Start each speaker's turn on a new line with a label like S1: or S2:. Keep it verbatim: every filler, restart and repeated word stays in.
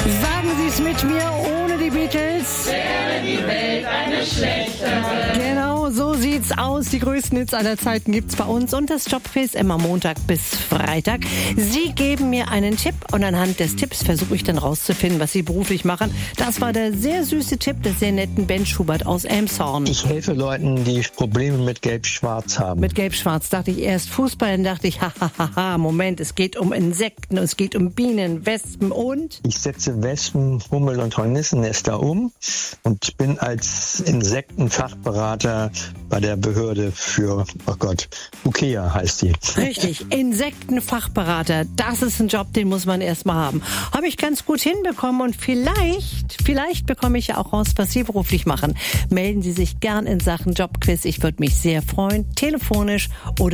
S1: Sagen Sie es mit mir, ohne die Beatles
S2: wäre die Welt eine schlechtere.
S1: Genau, so sieht's aus. Die größten Hits aller Zeiten gibt's bei uns und das Jobquiz immer Montag bis Freitag. Sie geben mir einen Tipp und anhand des Tipps versuche ich dann rauszufinden, was Sie beruflich machen. Das war der sehr süße Tipp des sehr netten Ben Schubert aus Elmshorn.
S3: Ich helfe Leuten, die Probleme mit Gelb-Schwarz haben.
S1: Mit Gelb-Schwarz dachte ich erst Fußball, dann dachte ich, hahaha, Moment, es geht um Insekten, es geht um Bienen, Wespen und...
S3: Ich setze Wespen, Hummel und Hornissennester um und bin als Insektenfachberater bei der Behörde für, oh Gott, UKEA heißt die.
S1: Richtig, Insektenfachberater, das ist ein Job, den muss man erstmal haben. Habe ich ganz gut hinbekommen und vielleicht, vielleicht bekomme ich ja auch raus, was Sie beruflich machen. Melden Sie sich gern in Sachen Jobquiz, ich würde mich sehr freuen, telefonisch oder